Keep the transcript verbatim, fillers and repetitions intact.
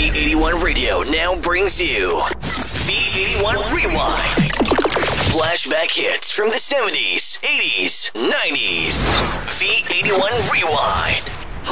V eighty-one Radio now brings you V eighty-one Rewind. Flashback hits from the seventies, eighties, nineties. V eighty-one Rewind.